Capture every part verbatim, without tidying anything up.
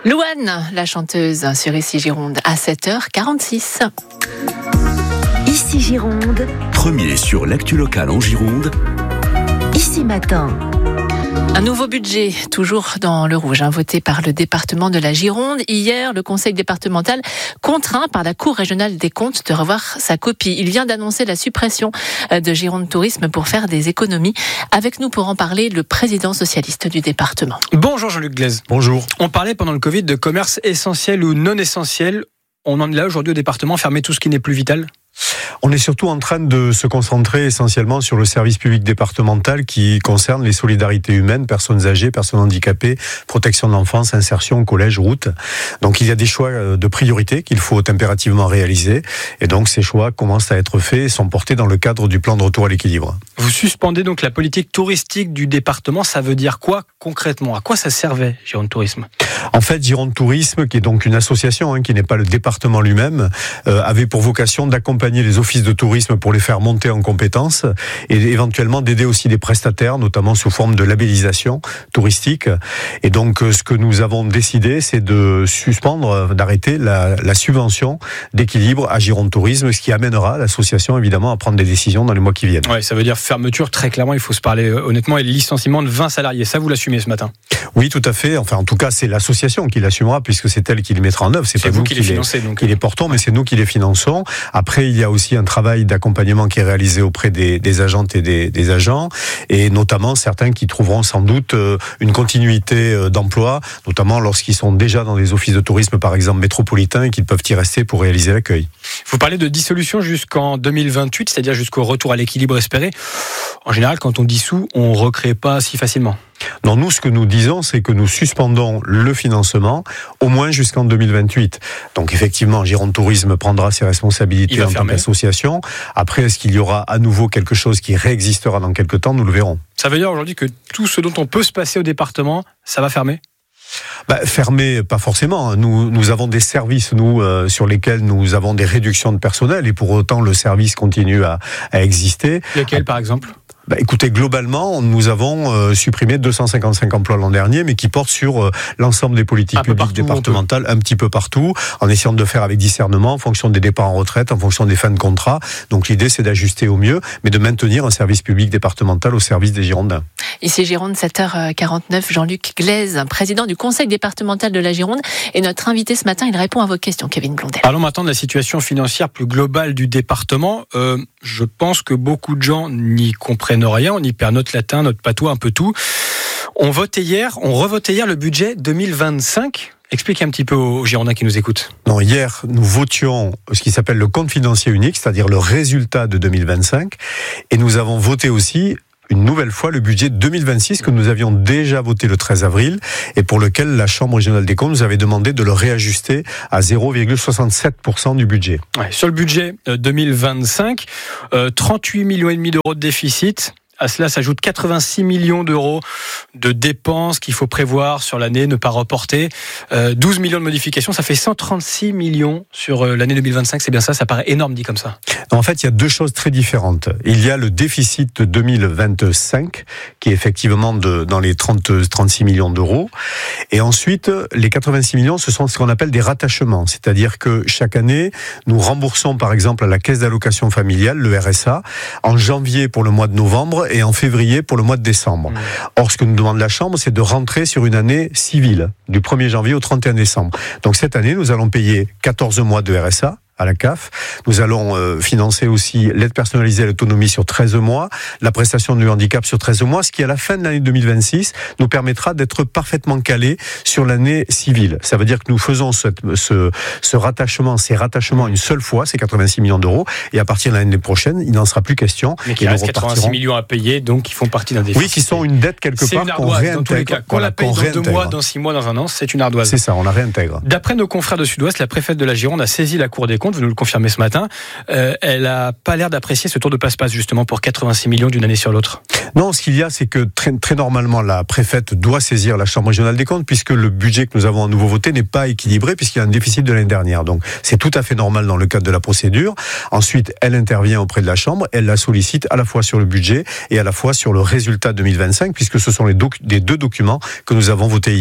Louane, la chanteuse sur Ici Gironde à sept heures quarante-six. Ici Gironde, Premier sur l'actu locale en Gironde. Ici Matin. Un nouveau budget, toujours dans le rouge, hein, voté par le département de la Gironde. Hier, le conseil départemental contraint par la Cour régionale des comptes de revoir sa copie. Il vient d'annoncer la suppression de Gironde Tourisme pour faire des économies. Avec nous pour en parler, le président socialiste du département. Bonjour Jean-Luc Glaise. Bonjour. On parlait pendant le Covid de commerce essentiel ou non essentiel. On en est là aujourd'hui au département, fermer tout ce qui n'est plus vital ? On est surtout en train de se concentrer essentiellement sur le service public départemental qui concerne les solidarités humaines, personnes âgées, personnes handicapées, protection de l'enfance, insertion, collège, route. Donc il y a des choix de priorité qu'il faut impérativement réaliser. Et donc ces choix commencent à être faits et sont portés dans le cadre du plan de retour à l'équilibre. Vous suspendez donc la politique touristique du département. Ça veut dire quoi concrètement ? À quoi ça servait, Gironde Tourisme ? En fait, Gironde Tourisme, qui est donc une association hein, qui n'est pas le département lui-même, euh, avait pour vocation d'accompagner les offices de tourisme pour les faire monter en compétences et éventuellement d'aider aussi des prestataires, notamment sous forme de labellisation touristique. Et donc, ce que nous avons décidé, c'est de suspendre, d'arrêter la, la subvention d'équilibre à Gironde Tourisme, ce qui amènera l'association évidemment à prendre des décisions dans les mois qui viennent. Ouais, ça veut dire fermeture, très clairement, il faut se parler honnêtement, et licenciement de vingt salariés. Ça, vous l'assumez ce matin ? Oui, tout à fait. Enfin, en tout cas, c'est l'association qui l'assumera puisque c'est elle qui les mettra en œuvre. C'est, c'est pas vous nous qui les financez, donc. Qui les portons, mais c'est nous qui les finançons. Après, il y a aussi un travail d'accompagnement qui est réalisé auprès des, des agentes et des, des agents, et notamment certains qui trouveront sans doute une continuité d'emploi, notamment lorsqu'ils sont déjà dans des offices de tourisme, par exemple métropolitains, et qu'ils peuvent y rester pour réaliser l'accueil. Vous parlez de dissolution jusqu'en deux mille vingt-huit, c'est-à-dire jusqu'au retour à l'équilibre espéré. En général, quand on dissout, on ne recrée pas si facilement. Non, nous, ce que nous disons, c'est que nous suspendons le financement au moins jusqu'en deux mille vingt-huit. Donc, effectivement, Gironde Tourisme prendra ses responsabilités en tant qu'association. Après, est-ce qu'il y aura à nouveau quelque chose qui réexistera dans quelques temps ? Nous le verrons. Ça veut dire aujourd'hui que tout ce dont on peut se passer au département, ça va fermer ? Bah, fermé, pas forcément. Nous, nous avons des services, nous, euh, sur lesquels nous avons des réductions de personnel, et pour autant, le service continue à, à exister. Lesquels, par exemple ? Bah, écoutez, globalement, nous avons euh, supprimé deux cent cinquante-cinq emplois l'an dernier, mais qui portent sur euh, l'ensemble des politiques un publiques départementales, un petit peu partout, en essayant de le faire avec discernement, en fonction des départs en retraite, en fonction des fins de contrat. Donc l'idée, c'est d'ajuster au mieux, mais de maintenir un service public départemental au service des Girondins. Ici Gironde, sept heures quarante-neuf, Jean-Luc Glaise, président du conseil départemental de la Gironde, et notre invité ce matin, il répond à vos questions, Kevin Blondel. Parlons maintenant de la situation financière plus globale du département. Euh, je pense que beaucoup de gens n'y comprennent rien, on y perd notre latin, notre patois, un peu tout. On votait hier, on revotait hier le budget deux mille vingt-cinq. Expliquez un petit peu aux Girondins qui nous écoutent. Non, hier, nous votions ce qui s'appelle le compte financier unique, c'est-à-dire le résultat de deux mille vingt-cinq, et nous avons voté aussi une nouvelle fois le budget deux mille vingt-six que nous avions déjà voté le treize avril et pour lequel la Chambre régionale des comptes nous avait demandé de le réajuster à zéro virgule soixante-sept pour cent du budget. Ouais, sur le budget deux mille vingt-cinq, euh, trente-huit millions et demi d'euros de déficit. À cela s'ajoutent quatre-vingt-six millions d'euros de dépenses qu'il faut prévoir sur l'année, ne pas reporter. Euh, douze millions de modifications, ça fait cent trente-six millions sur l'année deux mille vingt-cinq. C'est bien ça, ça paraît énorme dit comme ça. En fait, il y a deux choses très différentes. Il y a le déficit de deux mille vingt-cinq, qui est effectivement de, dans les trente à trente-six millions d'euros. Et ensuite, les quatre-vingt-six millions, ce sont ce qu'on appelle des rattachements. C'est-à-dire que chaque année, nous remboursons par exemple à la caisse d'allocation familiale, le R S A, en janvier pour le mois de novembre et en février pour le mois de décembre. Mmh. Or, ce que nous demande la Chambre, c'est de rentrer sur une année civile, du premier janvier au trente et un décembre. Donc cette année, nous allons payer quatorze mois de R S A à la C A F. Nous allons euh, financer aussi l'aide personnalisée à l'autonomie sur treize mois, la prestation de handicap sur treize mois, ce qui à la fin de l'année deux mille vingt-six nous permettra d'être parfaitement calés sur l'année civile. Ça veut dire que nous faisons ce, ce, ce rattachement, ces rattachements une seule fois, ces quatre-vingt-six millions d'euros, et à partir de l'année prochaine, il n'en sera plus question. Mais qu'il reste quatre-vingt-six millions à payer, donc qui font partie d'un déficit. Oui, qui sont une dette quelque c'est part qu'on réintègre. Qu'on la paye dans deux mois, dans six mois, dans un an, c'est une ardoise. C'est ça, on la réintègre. D'après nos confrères de Sud-Ouest, la préfète de la Gironde a saisi la Cour des comptes, vous nous le confirmez ce matin. Euh, elle n'a pas l'air d'apprécier ce tour de passe-passe justement pour quatre-vingt-six millions d'une année sur l'autre. Non, ce qu'il y a, c'est que très, très normalement, la préfète doit saisir la Chambre régionale des comptes puisque le budget que nous avons à nouveau voté n'est pas équilibré puisqu'il y a un déficit de l'année dernière. Donc, c'est tout à fait normal dans le cadre de la procédure. Ensuite, elle intervient auprès de la Chambre, elle la sollicite à la fois sur le budget et à la fois sur le résultat deux mille vingt-cinq puisque ce sont les, doc- les deux documents que nous avons votés hier.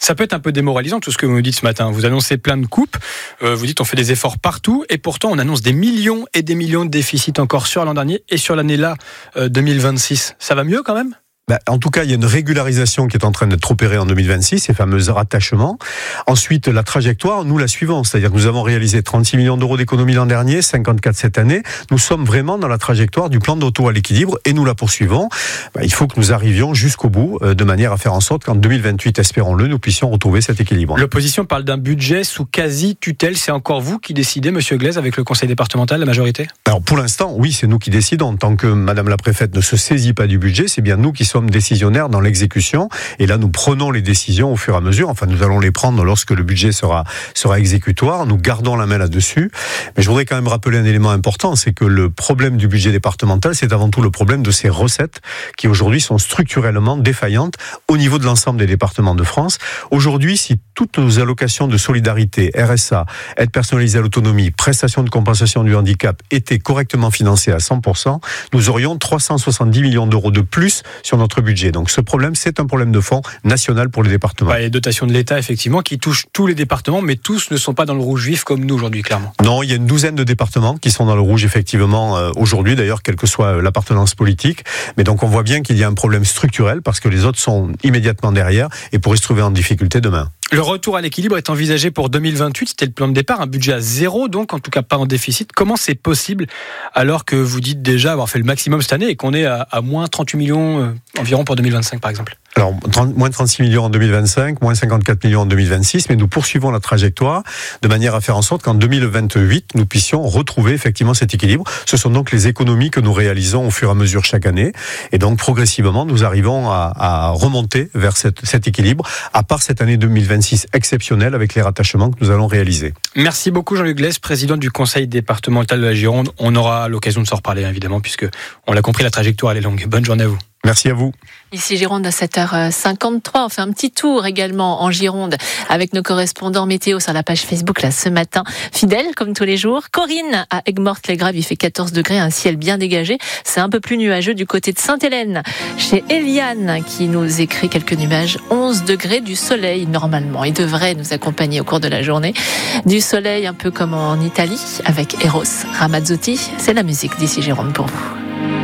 Ça peut être un peu démoralisant tout ce que vous nous dites ce matin. Vous annoncez plein de coupes, euh, vous dites on fait des efforts partout et pourtant on annonce des millions et des millions de déficits encore sur l'an dernier et sur l'année là euh, deux mille vingt-six. Ça va mieux quand même ? Ben, en tout cas, il y a une régularisation qui est en train d'être opérée en deux mille vingt-six, ces fameux rattachements. Ensuite, la trajectoire, nous la suivons. C'est-à-dire que nous avons réalisé trente-six millions d'euros d'économies l'an dernier, cinquante-quatre cette année. Nous sommes vraiment dans la trajectoire du plan d'auto à l'équilibre et nous la poursuivons. Ben, il faut que nous arrivions jusqu'au bout, euh, de manière à faire en sorte qu'en deux mille vingt-huit, espérons-le, nous puissions retrouver cet équilibre. L'opposition parle d'un budget sous quasi-tutelle. C'est encore vous qui décidez, Monsieur Glaise, avec le conseil départemental, la majorité ? Alors, pour l'instant, oui, c'est nous qui décidons. Tant que Madame la préfète ne se saisit pas du budget, c'est bien nous qui sommes décisionnaires dans l'exécution. Et là, nous prenons les décisions au fur et à mesure. Enfin, nous allons les prendre lorsque le budget sera, sera exécutoire. Nous gardons la main là-dessus. Mais je voudrais quand même rappeler un élément important, c'est que le problème du budget départemental, c'est avant tout le problème de ses recettes qui aujourd'hui sont structurellement défaillantes au niveau de l'ensemble des départements de France. Aujourd'hui, si toutes nos allocations de solidarité, R S A, aide personnalisée à l'autonomie, prestations de compensation du handicap étaient correctement financées à cent pour cent, nous aurions trois cent soixante-dix millions d'euros de plus sur notre budget. Donc ce problème, c'est un problème de fond national pour les départements. Bah, les dotations de l'État, effectivement, qui touchent tous les départements, mais tous ne sont pas dans le rouge vif comme nous aujourd'hui, clairement. Non, il y a une douzaine de départements qui sont dans le rouge, effectivement, euh, aujourd'hui, d'ailleurs, quelle que soit l'appartenance politique. Mais donc on voit bien qu'il y a un problème structurel parce que les autres sont immédiatement derrière et pourraient se trouver en difficulté demain. Le retour à l'équilibre est envisagé pour deux mille vingt-huit, c'était le plan de départ, un budget à zéro, donc en tout cas pas en déficit. Comment c'est possible alors que vous dites déjà avoir fait le maximum cette année et qu'on est à, à moins trente-huit millions euh, environ pour deux mille vingt-cinq par exemple ? Alors, trente, moins trente-six millions en deux mille vingt-cinq, moins cinquante-quatre millions en deux mille vingt-six, mais nous poursuivons la trajectoire de manière à faire en sorte qu'en deux mille vingt-huit, nous puissions retrouver effectivement cet équilibre. Ce sont donc les économies que nous réalisons au fur et à mesure chaque année. Et donc, progressivement, nous arrivons à, à remonter vers cette, cet équilibre, à part cette année deux mille vingt-six exceptionnelle avec les rattachements que nous allons réaliser. Merci beaucoup Jean-Luc Glaise, président du conseil départemental de la Gironde. On aura l'occasion de s'en reparler évidemment, puisque on l'a compris, la trajectoire elle est longue. Bonne journée à vous. Merci à vous. Ici Gironde à sept heures cinquante-trois. On fait un petit tour également en Gironde avec nos correspondants météo sur la page Facebook là ce matin. Fidèle comme tous les jours. Corinne à Aigues-Mortes-les-Graves, il fait quatorze degrés, un ciel bien dégagé. C'est un peu plus nuageux du côté de Sainte-Hélène. Chez Eliane qui nous écrit quelques nuages. onze degrés, du soleil normalement. Il devrait nous accompagner au cours de la journée. Du soleil un peu comme en Italie avec Eros Ramazzotti. C'est la musique d'ici Gironde pour vous.